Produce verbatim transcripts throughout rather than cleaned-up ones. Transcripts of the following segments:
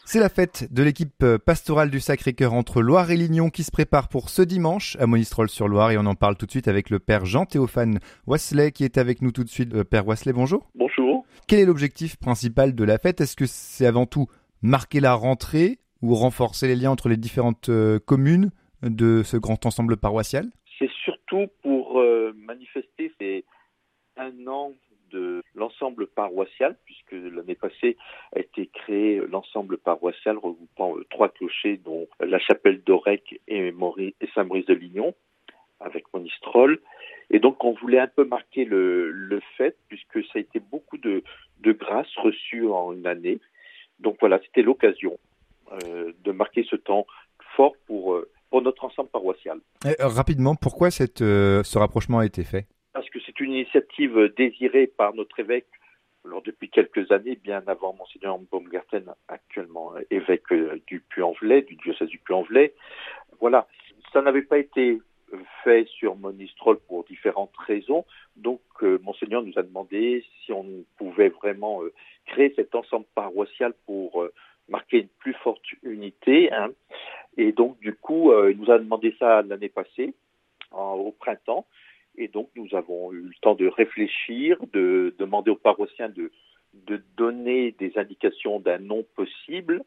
C'est la fête de l'équipe pastorale du Sacré-Cœur entre Loire et Lignon qui se prépare pour ce dimanche à Monistrol-sur-Loire et on en parle tout de suite avec le père Jean-Théophane Wasselet qui est avec nous tout de suite. Euh, père Wasselet, bonjour. Bonjour. Quel est l'objectif principal de la fête? Est-ce que c'est avant tout marquer la rentrée ou renforcer les liens entre les différentes euh, communes de ce grand ensemble paroissial? C'est surtout pour euh, manifester ces un an de l'ensemble paroissial, puisque l'année passée a été créé l'ensemble paroissial regroupant euh, trois clochers, dont la chapelle d'Aurec et, Maurice, et Saint-Maurice de Lignon, avec Monistrol. Et donc on voulait un peu marquer le, le fait, puisque ça a été beaucoup de, de grâces reçues en une année. Donc voilà, c'était l'occasion euh, de marquer ce temps fort pour, euh, pour notre ensemble paroissial. Et, euh, rapidement, pourquoi cette, euh, ce rapprochement a été fait? Parce que c'est une initiative désirée par notre évêque alors, depuis quelques années, bien avant Monseigneur Baumgarten, actuellement évêque du Puy-en-Velay, du diocèse du Puy-en-Velay. Voilà, ça n'avait pas été fait sur Monistrol pour différentes raisons. Donc, euh, Monseigneur nous a demandé si on pouvait vraiment euh, créer cet ensemble paroissial pour euh, marquer une plus forte unité. Hein. Et donc, du coup, euh, il nous a demandé ça l'année passée, en, au printemps. Et donc, nous avons eu le temps de réfléchir, de demander aux paroissiens de, de donner des indications d'un nom possible.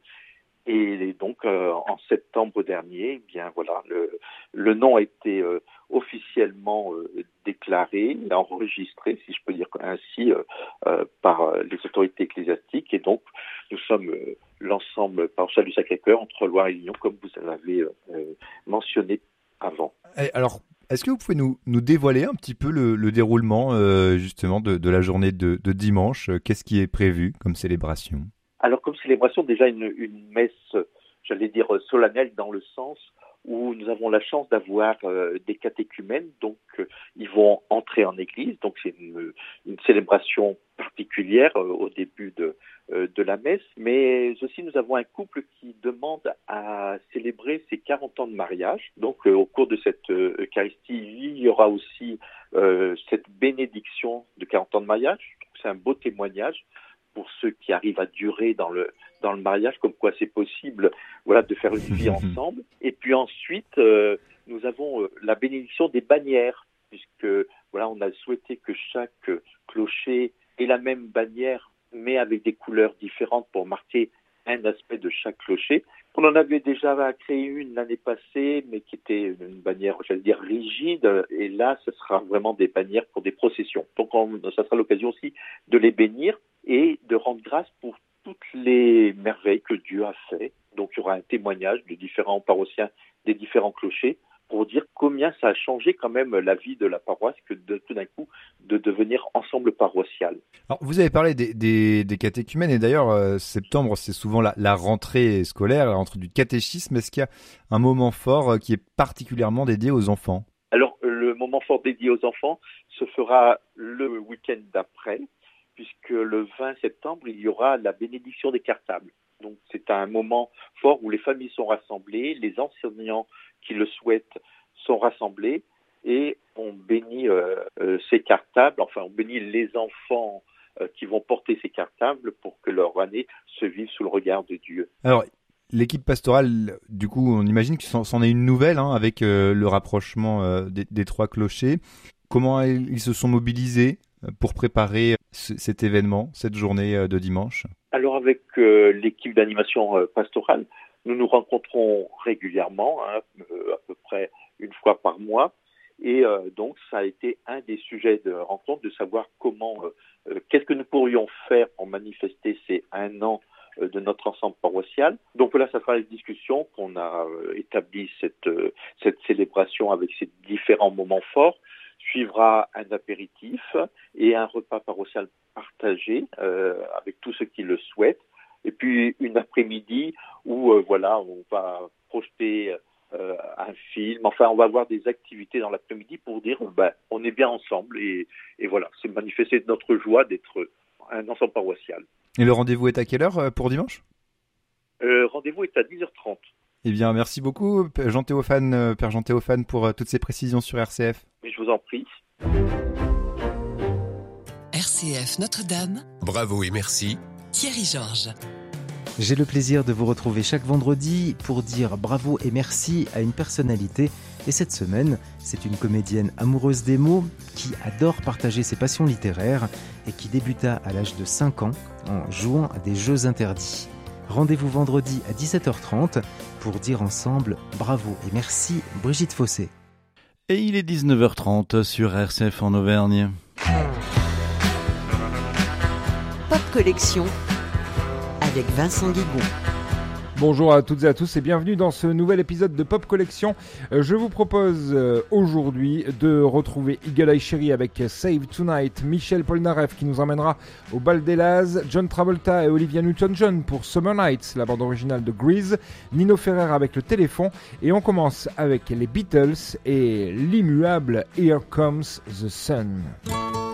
Et donc, euh, en septembre dernier, eh bien voilà, le, le nom a été euh, officiellement euh, déclaré, enregistré, si je peux dire ainsi, euh, euh, par les autorités ecclésiastiques. Et donc, nous sommes euh, l'ensemble paroissial du Sacré-Cœur entre Loire et Lignon, comme vous l'avez euh, mentionné avant. Et alors, est-ce que vous pouvez nous, nous dévoiler un petit peu le, le déroulement euh, justement de, de la journée de, de dimanche? Qu'est-ce qui est prévu comme célébration? Alors, comme célébration, déjà une, une messe, j'allais dire solennelle, dans le sens où nous avons la chance d'avoir euh, des catéchumènes, donc euh, ils vont entrer en église, donc c'est une, une célébration particulière euh, au début de, euh, de la messe, mais aussi nous avons un couple qui demande à célébrer ses quarante ans de mariage, donc euh, au cours de cette euh, Eucharistie, il y aura aussi euh, cette bénédiction de quarante ans de mariage, c'est un beau témoignage pour ceux qui arrivent à durer dans le dans le mariage, comme quoi c'est possible, voilà, de faire une vie ensemble. Et puis ensuite, euh, nous avons euh, la bénédiction des bannières, puisque voilà, on a souhaité que chaque euh, clocher ait la même bannière, mais avec des couleurs différentes pour marquer un aspect de chaque clocher. On en avait déjà créé une l'année passée, mais qui était une bannière, j'allais dire, rigide. Et là, ce sera vraiment des bannières pour des processions. Donc, on, ça sera l'occasion aussi de les bénir et de rendre grâce pour toutes les merveilles que Dieu a fait. Donc, il y aura un témoignage de différents paroissiens des différents clochers pour dire combien ça a changé quand même la vie de la paroisse que de tout d'un coup de devenir ensemble paroissial. Alors, vous avez parlé des, des, des catéchumènes et d'ailleurs euh, septembre c'est souvent la, la rentrée scolaire, la rentrée du catéchisme. Est-ce qu'il y a un moment fort euh, qui est particulièrement dédié aux enfants? Alors le moment fort dédié aux enfants se fera le week-end d'après, puisque le vingt septembre il y aura la bénédiction des cartables. Donc c'est un moment fort où les familles sont rassemblées, les enseignants qui le souhaitent sont rassemblés et on bénit euh, euh, ces cartables, enfin on bénit les enfants euh, qui vont porter ces cartables pour que leur année se vive sous le regard de Dieu. Alors l'équipe pastorale, du coup on imagine que c'en est une nouvelle hein, avec euh, le rapprochement euh, des, des trois clochers. Comment ils se sont mobilisés pour préparer ce, cet événement, cette journée euh, de dimanche? Alors avec euh, l'équipe d'animation euh, pastorale, nous nous rencontrons régulièrement, hein, euh, à peu près une fois par mois, et euh, donc ça a été un des sujets de rencontre, de savoir comment, euh, euh, qu'est-ce que nous pourrions faire pour manifester ces un an euh, de notre ensemble paroissial. Donc voilà, ça sera la discussion qu'on a euh, établi cette, euh, cette célébration avec ces différents moments forts. Suivra un apéritif et un repas paroissial partagé euh, avec tous ceux qui le souhaitent. Et puis une après-midi où euh, voilà, on va projeter euh, un film. Enfin, on va avoir des activités dans l'après-midi pour dire ben, on est bien ensemble et, et voilà, c'est manifester notre joie d'être un ensemble paroissial. Et le rendez-vous est à quelle heure pour dimanche? Le rendez-vous est à dix heures trente. Eh bien, merci beaucoup, Jean-Théophane, Père Jean-Théophane, pour toutes ces précisions sur R C F. Mais je vous en prie. R C F Notre-Dame. Bravo et merci. Thierry Georges. J'ai le plaisir de vous retrouver chaque vendredi pour dire bravo et merci à une personnalité. Et cette semaine, c'est une comédienne amoureuse des mots qui adore partager ses passions littéraires et qui débuta à l'âge de cinq ans en jouant à des jeux interdits. Rendez-vous vendredi à dix-sept heures trente pour dire ensemble bravo et merci Brigitte Fossé. Et il est dix-neuf heures trente sur R C F en Auvergne. Pop Collection avec Vincent Guigon. Bonjour à toutes et à tous et bienvenue dans ce nouvel épisode de Pop Collection. Euh, je vous propose euh, aujourd'hui de retrouver Eagle Eye Cherry avec Save Tonight, Michel Polnareff qui nous emmènera au Bal des Laz, John Travolta et Olivia Newton-John pour Summer Nights, la bande originale de Grease, Nino Ferrer avec Le Téléphone et on commence avec les Beatles et l'immuable Here Comes the Sun.